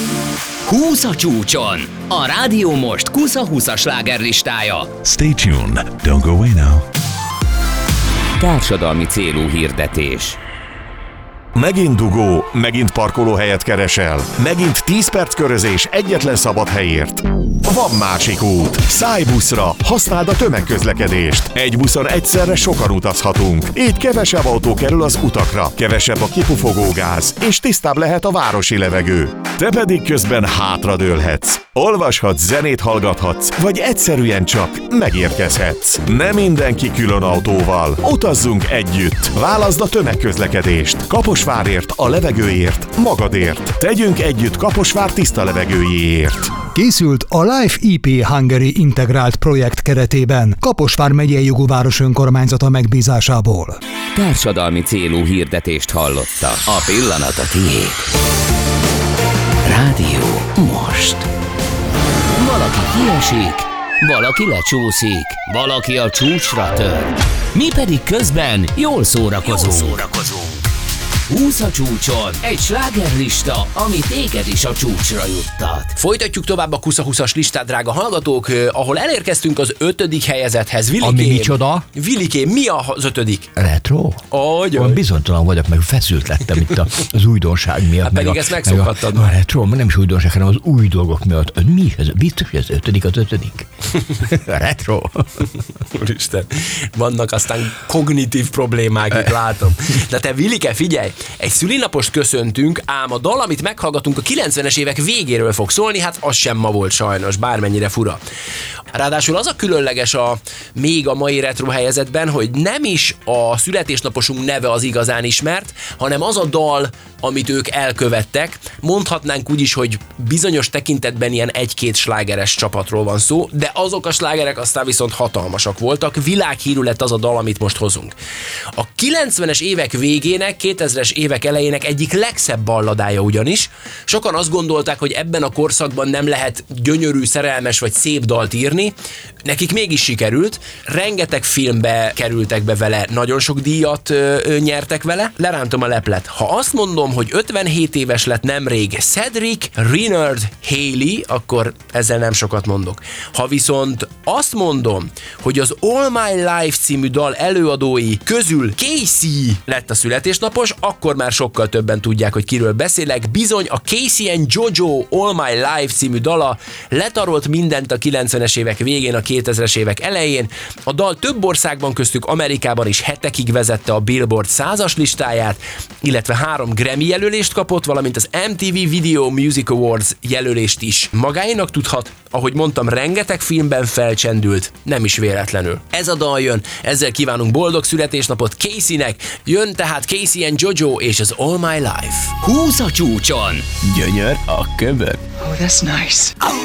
Húsz a csúcson. A Rádió Most Kusza-Husza slágerlistája. Stay tuned. Don't go away now. Társadalmi célú hirdetés. Megint dugó, megint parkolóhelyet keresel, megint 10 perc körözés egyetlen szabad helyért. Van másik út. Szállj buszra, használd a tömegközlekedést. Egy buszon egyszerre sokan utazhatunk. Így kevesebb autó kerül az utakra, kevesebb a kipufogó gáz, és tisztább lehet a városi levegő. Te pedig közben hátradőlhetsz. Olvashatsz, zenét hallgathatsz, vagy egyszerűen csak megérkezhetsz. Nem mindenki külön autóval. Utazzunk együtt. Válaszd a tömegközlekedést. Kaposvárért, a levegőért, magadért. Tegyünk együtt Kaposvár tiszta levegőjéért. Készült a Life EP Hungary integrált projekt keretében Kaposvár megyei jogúváros önkormányzata megbízásából. Társadalmi célú hirdetést hallotta. A pillanat a tiéd. Rádió Most. Valaki kiesik, valaki lecsúszik, valaki a csúcsra tör. Mi pedig közben jól szórakozunk. Húsz a csúcson, egy slágerlista, ami téged is a csúcsra juttat. Folytatjuk tovább a Kusza-Huszas listát, drága hallgatók, ahol elérkeztünk az 5. helyezethez. Vilikém, ami micsoda? Vilikém, mi az 5? Retro? Olyan bizonytalan vagyok, meg feszült lettem itt az újdonság miatt. Hát pedig ezt megszokhattad. A retro, nem is újdonság, hanem az új dolgok miatt. Mi ez? Biztos, hogy az 5. Retro. Úristen, vannak aztán kognitív problémák, itt látom. De te, Vilike, figyelj! Egy szülinapost köszöntünk, ám a dal, amit meghallgatunk, a 90-es évek végéről fog szólni, hát az sem ma volt sajnos, bármennyire fura. Ráadásul az a különleges még a mai retro helyezetben, hogy nem is a születésnaposunk neve az igazán ismert, hanem az a dal, amit ők elkövettek. Mondhatnánk úgy is, hogy bizonyos tekintetben ilyen 1-2 slágeres csapatról van szó, de azok a slágerek aztán viszont hatalmasak voltak. Világhírű lett az a dal, amit most hozunk. A 90-es évek végének, 2000-es évek elejének egyik legszebb balladája ugyanis. Sokan azt gondolták, hogy ebben a korszakban nem lehet gyönyörű, szerelmes vagy szép dalt írni. Nekik mégis sikerült. Rengeteg filmbe kerültek be vele, nagyon sok díjat nyertek vele. Lerántom a leplet. Ha azt mondom, hogy 57 éves lett nemrég Cedric Renard Haley, akkor ezzel nem sokat mondok. Ha viszont azt mondom, hogy az All My Life című dal előadói közül Casey lett a születésnapos, akkor már sokkal többen tudják, hogy kiről beszélek. Bizony a Casey and Jojo All My Life című dala letarolt mindent a 90-es évek végén, a 2000-es évek elején. A dal több országban, köztük Amerikában is hetekig vezette a Billboard 100-as listáját, illetve 3 Grammy jelölést kapott, valamint az MTV Video Music Awards jelölést is magáénak tudhat. Ahogy mondtam, rengeteg filmben felcsendült, nem is véletlenül. Ez a dal jön, ezzel kívánunk boldog születésnapot Caseynek, jön tehát Casey and Jojo és az All My Life. Húsz a csúcson. Gyönyör a köbök. Oh, that's nice.